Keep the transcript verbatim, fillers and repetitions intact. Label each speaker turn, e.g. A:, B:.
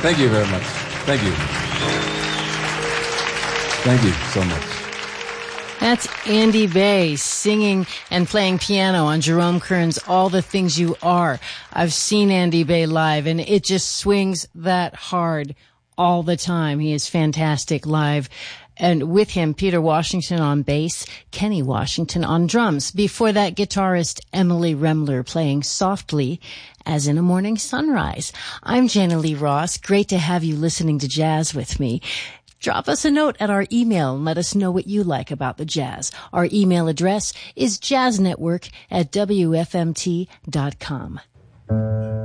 A: Thank you very much. Thank you. Thank you so much.
B: That's Andy Bay singing and playing piano on Jerome Kern's All the Things You Are. I've seen Andy Bay live, and it just swings that hard all the time. He is fantastic live. And with him, Peter Washington on bass, Kenny Washington on drums. Before that, guitarist Emily Remler playing softly as in a morning sunrise. I'm Jana Lee Ross. Great to have you listening to jazz with me. Drop us a note at our email and let us know what you like about the jazz. Our email address is jazznetwork at w f m t dot com.